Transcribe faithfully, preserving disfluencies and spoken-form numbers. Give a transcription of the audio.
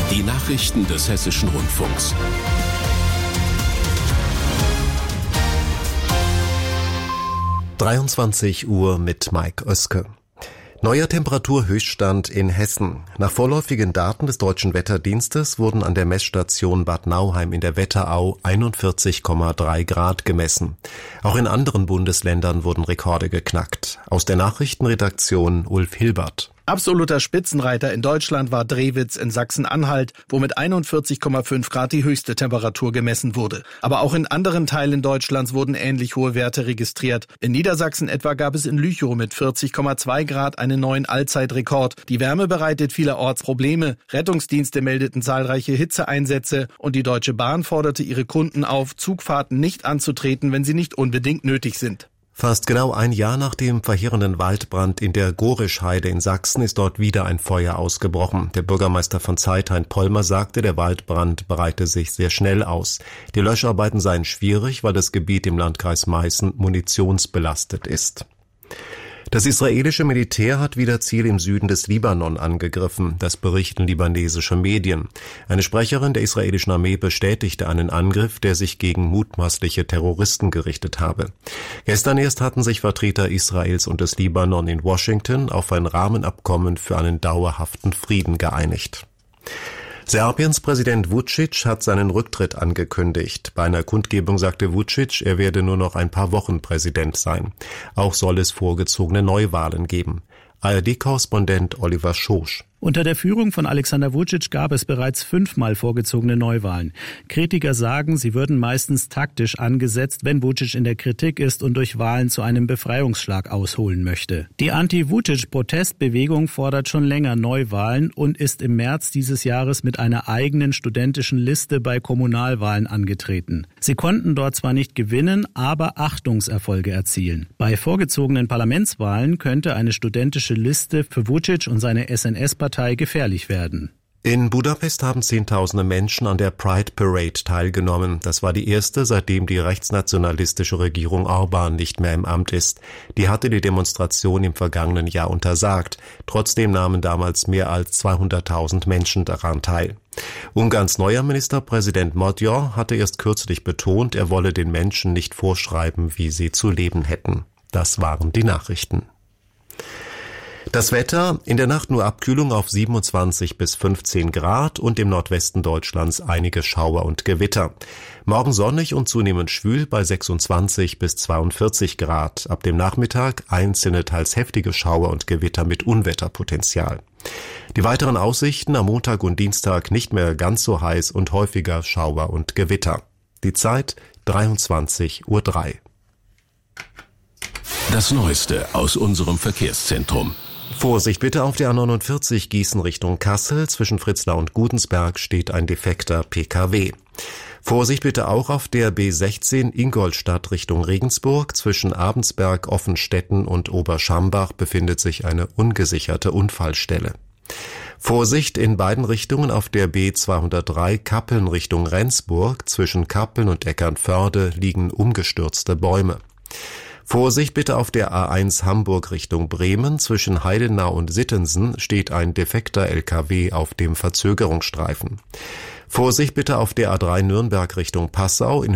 Die Nachrichten des Hessischen Rundfunks. dreiundzwanzig Uhr mit Mike Oeske. Neuer Temperaturhöchststand in Hessen. Nach vorläufigen Daten des Deutschen Wetterdienstes wurden an der Messstation Bad Nauheim in der Wetterau einundvierzig Komma drei Grad gemessen. Auch in anderen Bundesländern wurden Rekorde geknackt. Aus der Nachrichtenredaktion Ulf Hilbert. Absoluter Spitzenreiter in Deutschland war Drewitz in Sachsen-Anhalt, wo mit einundvierzig Komma fünf Grad die höchste Temperatur gemessen wurde. Aber auch in anderen Teilen Deutschlands wurden ähnlich hohe Werte registriert. In Niedersachsen etwa gab es in Lüchow mit vierzig Komma zwei Grad einen neuen Allzeitrekord. Die Wärme bereitet vielerorts Probleme. Rettungsdienste meldeten zahlreiche Hitzeeinsätze und die Deutsche Bahn forderte ihre Kunden auf, Zugfahrten nicht anzutreten, wenn sie nicht unbedingt nötig sind. Fast genau ein Jahr nach dem verheerenden Waldbrand in der Gorischheide in Sachsen ist dort wieder ein Feuer ausgebrochen. Der Bürgermeister von Zeithain-Pollmer sagte, der Waldbrand breite sich sehr schnell aus. Die Löscharbeiten seien schwierig, weil das Gebiet im Landkreis Meißen munitionsbelastet ist. Das israelische Militär hat wieder Ziele im Süden des Libanon angegriffen, das berichten libanesische Medien. Eine Sprecherin der israelischen Armee bestätigte einen Angriff, der sich gegen mutmaßliche Terroristen gerichtet habe. Gestern erst hatten sich Vertreter Israels und des Libanon in Washington auf ein Rahmenabkommen für einen dauerhaften Frieden geeinigt. Serbiens Präsident Vučić hat seinen Rücktritt angekündigt. Bei einer Kundgebung sagte Vučić, er werde nur noch ein paar Wochen Präsident sein. Auch soll es vorgezogene Neuwahlen geben. A R D-Korrespondent Oliver Schosch. Unter der Führung von Alexander Vučić gab es bereits fünfmal vorgezogene Neuwahlen. Kritiker sagen, sie würden meistens taktisch angesetzt, wenn Vučić in der Kritik ist und durch Wahlen zu einem Befreiungsschlag ausholen möchte. Die Anti-Vučić-Protestbewegung fordert schon länger Neuwahlen und ist im März dieses Jahres mit einer eigenen studentischen Liste bei Kommunalwahlen angetreten. Sie konnten dort zwar nicht gewinnen, aber Achtungserfolge erzielen. Bei vorgezogenen Parlamentswahlen könnte eine studentische Liste für Vučić und seine S N S-Partei gefährlich werden. In Budapest haben Zehntausende Menschen an der Pride Parade teilgenommen. Das war die erste, seitdem die rechtsnationalistische Regierung Orbán nicht mehr im Amt ist. Die hatte die Demonstration im vergangenen Jahr untersagt. Trotzdem nahmen damals mehr als zweihunderttausend Menschen daran teil. Ungarns neuer Ministerpräsident Magyar hatte erst kürzlich betont, er wolle den Menschen nicht vorschreiben, wie sie zu leben hätten. Das waren die Nachrichten. Das Wetter, in der Nacht nur Abkühlung auf siebenundzwanzig bis fünfzehn Grad und im Nordwesten Deutschlands einige Schauer und Gewitter. Morgen sonnig und zunehmend schwül bei sechsundzwanzig bis zweiundvierzig Grad. Ab dem Nachmittag einzelne teils heftige Schauer und Gewitter mit Unwetterpotenzial. Die weiteren Aussichten am Montag und Dienstag nicht mehr ganz so heiß und häufiger Schauer und Gewitter. Die Zeit dreiundzwanzig Uhr drei. Das Neueste aus unserem Verkehrszentrum. Vorsicht bitte auf der A neunundvierzig Gießen Richtung Kassel. Zwischen Fritzlar und Gudensberg steht ein defekter P K W. Vorsicht bitte auch auf der B sechzehn Ingolstadt Richtung Regensburg. Zwischen Abensberg, Offenstetten und Oberschambach befindet sich eine ungesicherte Unfallstelle. Vorsicht in beiden Richtungen auf der B zweihundertdrei Kappeln Richtung Rendsburg. Zwischen Kappeln und Eckernförde liegen umgestürzte Bäume. Vorsicht bitte auf der A eins Hamburg Richtung Bremen. Zwischen Heidenau und Sittensen steht ein defekter L K W auf dem Verzögerungsstreifen. Vorsicht bitte auf der A drei Nürnberg Richtung Passau. In